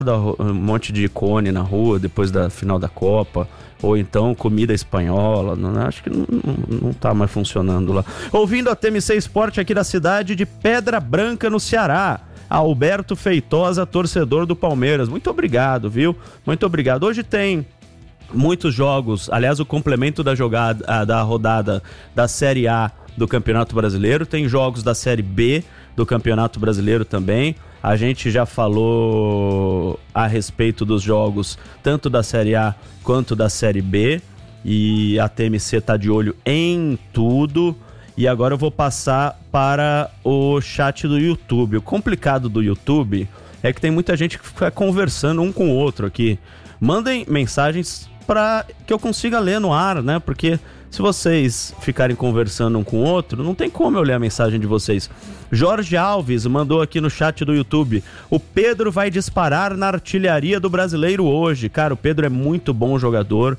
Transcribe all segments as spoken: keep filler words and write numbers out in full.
um monte de cone na rua depois da final da Copa, ou então comida espanhola, não, acho que não, não, não tá mais funcionando lá. Ouvindo a T M C Esporte aqui da cidade de Pedra Branca, no Ceará. Alberto Feitosa, torcedor do Palmeiras. Muito obrigado, viu? Muito obrigado. Hoje tem muitos jogos, aliás, o complemento da jogada, da rodada da Série A do Campeonato Brasileiro, tem jogos da Série B do Campeonato Brasileiro também. A gente já falou a respeito dos jogos tanto da Série A quanto da Série B, e a T M C tá de olho em tudo. E agora eu vou passar para o chat do YouTube. O complicado do YouTube é que tem muita gente que fica conversando um com o outro aqui. Mandem mensagens para que eu consiga ler no ar, né? Porque se vocês ficarem conversando um com o outro, não tem como eu ler a mensagem de vocês. Jorge Alves mandou aqui no chat do YouTube: o Pedro vai disparar na artilharia do Brasileiro hoje. Cara, o Pedro é muito bom jogador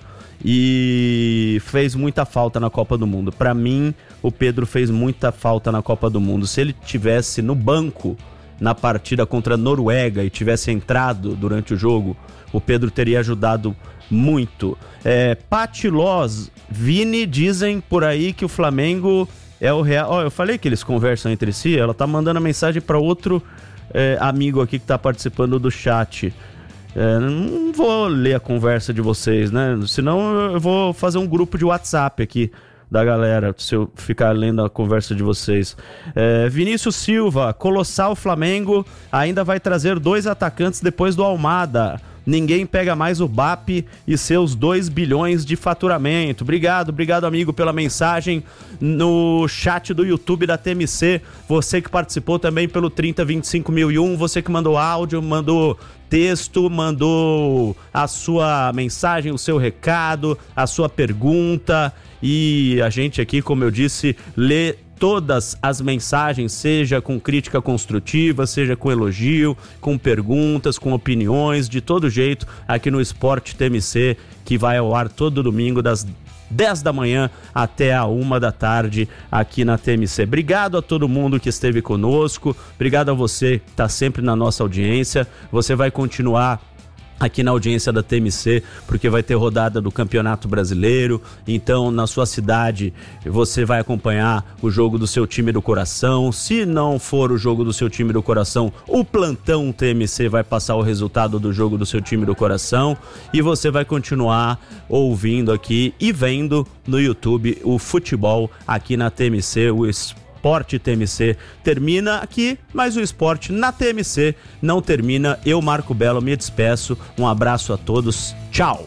e fez muita falta na Copa do Mundo. Pra mim, o Pedro fez muita falta na Copa do Mundo. Se ele tivesse no banco na partida contra a Noruega e tivesse entrado durante o jogo, o Pedro teria ajudado muito. É, Pati Loz, Vini, dizem por aí que o Flamengo é o real... Ó, eu falei que eles conversam entre si, ela tá mandando a mensagem para outro é, amigo aqui que tá participando do chat. É, não vou ler a conversa de vocês, né? Senão eu vou fazer um grupo de WhatsApp aqui da galera, se eu ficar lendo a conversa de vocês. É, Vinícius Silva, colossal Flamengo, ainda vai trazer dois atacantes depois do Almada. Ninguém pega mais o B A P e seus dois bilhões de faturamento. Obrigado, obrigado amigo pela mensagem no chat do YouTube da T M C. Você que participou também pelo trinta, vinte e cinco mil e um, você que mandou áudio, mandou texto, mandou a sua mensagem, o seu recado, a sua pergunta. E a gente aqui, como eu disse, lê todas as mensagens, seja com crítica construtiva, seja com elogio, com perguntas, com opiniões, de todo jeito, aqui no Esporte T M C, que vai ao ar todo domingo, das dez da manhã até a uma da tarde, aqui na T M C. Obrigado a todo mundo que esteve conosco, obrigado a você que está sempre na nossa audiência. Você vai continuar aqui na audiência da T M C, porque vai ter rodada do Campeonato Brasileiro. Então, na sua cidade, você vai acompanhar o jogo do seu time do coração. Se não for o jogo do seu time do coração, o plantão T M C vai passar o resultado do jogo do seu time do coração, e você vai continuar ouvindo aqui e vendo no YouTube o futebol aqui na T M C, o Esporte T M C termina aqui, mas o esporte na T M C não termina. Eu, Marco Belo, me despeço. Um abraço a todos. Tchau.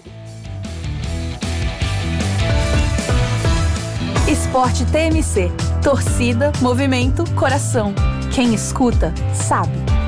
Esporte T M C. Torcida, movimento, coração. Quem escuta, sabe.